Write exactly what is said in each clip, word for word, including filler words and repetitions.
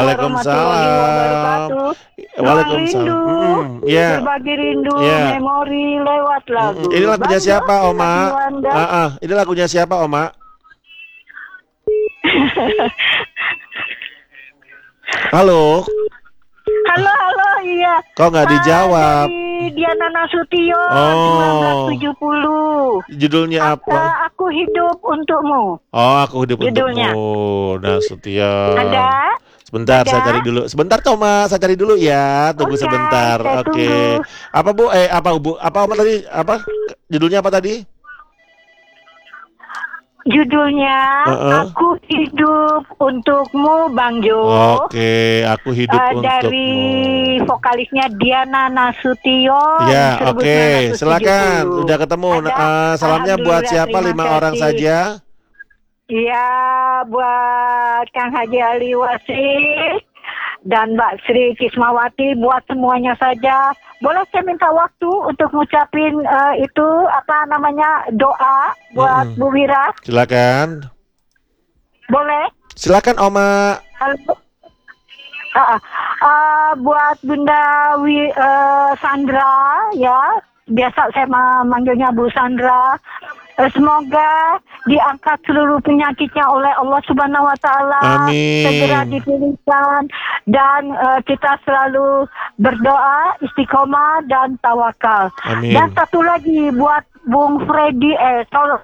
warahmatullahi Waalaikumsalam. wabarakatuh. Waalaikumsalam. Rindu, Mm-mm, ya. berbagi rindu, Ya. memori lewat lagu. Mm-mm. Ini lagunya Bangga, siapa, Oma? lagu Anda. Ah, ah. Ini lagunya siapa, Oma? Halo. Halo, halo, iya. Kok nggak Ah, dijawab? Dari Diana Nasution, Oh. seribu sembilan ratus tujuh puluh. Judulnya apa? Ah, aku hidup untukmu. Oh, aku hidup Judulnya. untukmu. Nasution. Ada? Sebentar, Ada? saya cari dulu. Sebentar, Thomas, saya cari dulu ya. Tunggu Oke, sebentar. saya Oke. tunggu. Apa Bu? Eh, apa Bu? Apa Oma tadi? Apa? Judulnya apa tadi? Judulnya Heeh. Aku Hidup Untukmu, Bang Jo. Oke, aku hidup Eh, untukmu. dari vokalisnya Diana Nasution. Ya, seribu sembilan oke. ratus tujuh puluh. Silakan. Udah ketemu. Ada? Eh, salamnya buat Alhamdulillah, siapa? terima Lima orang kasih. saja. Iya, buat Kang Haji Ali Wasih dan Mbak Sri Kismawati, buat semuanya saja. Boleh saya minta waktu untuk ngucapin eh, itu apa namanya doa buat Mm-mm. Bu Wira? Silakan. Boleh? Silakan, Oma. Halo. Ah, ah. Ah, buat Bunda Wi, eh, Sandra ya, biasa saya manggilnya Bu Sandra. Eh, Semoga diangkat seluruh penyakitnya oleh Allah Subhanahu Wa Taala, Amin. segera dipulihkan, dan eh, kita selalu berdoa istiqomah dan tawakal. Amin. Dan satu lagi buat Bung Freddy, eh tolong.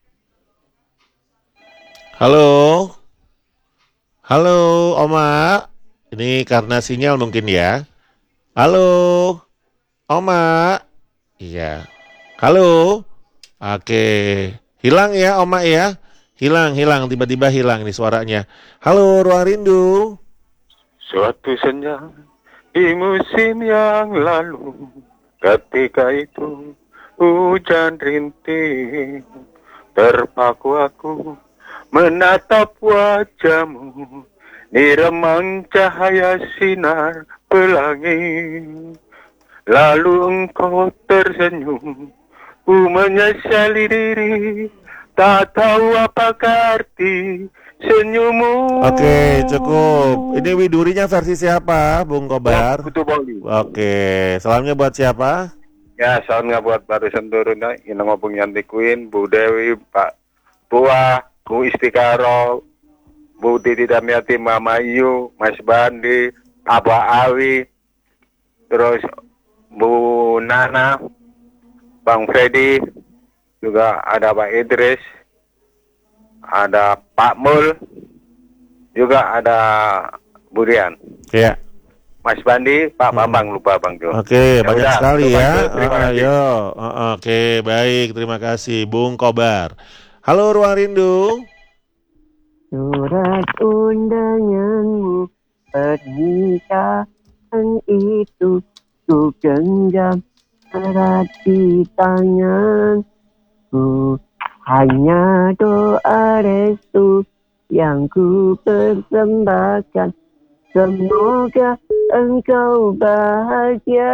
Halo. Halo, Oma. Ini karena sinyal mungkin ya. Halo. Oma. Iya. Halo. Oke. Hilang ya, Oma ya. Hilang, hilang. Tiba-tiba hilang nih suaranya. Halo, Ruang Rindu. Suatu senja di musim yang lalu, ketika itu hujan rintik, terpaku aku menatap wajahmu di remang cahaya sinar pelangi. Lalu engkau tersenyum, ku menyesali diri, tak tahu apakah arti senyummu. Oke, cukup. Ini widurinya versi siapa, Bung Kobar? Kutu Bali. Oke, salamnya buat siapa? Ya, salamnya buat barisan turun ya. Ini ngobong Yanti Queen, Bu Dewi, Pak Buah, Bu Istikaro, Bu Titi Damiati, Mama Yu, Mas Bandi, Abah Awi, terus Bu Nana, Bang Freddy, juga ada Pak Idris, ada Pak Mul, juga ada Bu Rian. Ya. Mas Bandi, Pak Hmm. Bambang, lupa Bang Jo. Oke, Ya banyak udah, sekali itu ya. Bang Jo, terima Uh, kasih. Ayo, Uh, oke, baik, terima kasih, Bung Kobar. Halo, Ruang Rindu. Surat undanganmu pernikahan itu ku genggam erat di tanganku, hanya doa restu yang ku persembahkan. Semoga engkau bahagia.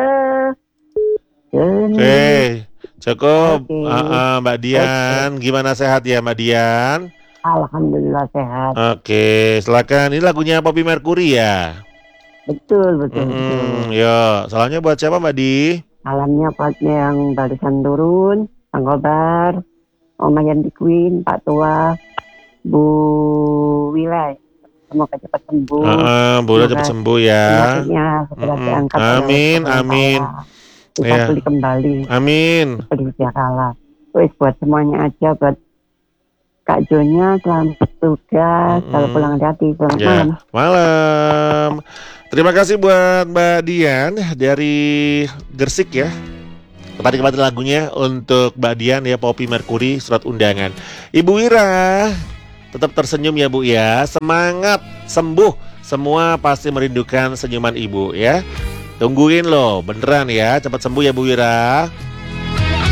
Oke, cukup. Oke. Uh, uh, Mbak Dian, gimana sehat ya, Mbak Dian? Alhamdulillah sehat. Oke, silakan. Ini lagunya Poppy Mercury ya. Betul, betul, betul. Mm-mm, yo, salahnya buat siapa, Mbak Di? Alamnya partnya yang barisan turun, Kang Kobar, Oma Yanti Queen, Pak Tua, Bu Wilay. Semoga cepat sembuh. Uh, boleh cepat sembuh ya. Penyakitnya segera Mm-mm. diangkat. oleh Amin, Allah amin. Taala. Kita Ya. pulih kembali Amin. seperti sedia kala. Wes buat semuanya aja, buat Kak Jonya, selamat tugas. Mm-mm. Kalau pulang hati, selamat Ya, malam. malam. Terima kasih buat Mbak Dian dari Gersik ya. Tadi kembali lagunya untuk Mbak Dian ya, Poppy Mercury, Surat Undangan. Ibu Wira, tetap tersenyum ya Bu ya. Semangat, sembuh. Semua pasti merindukan senyuman Ibu ya. Tungguin loh, beneran ya. Cepat sembuh ya Bu Wira.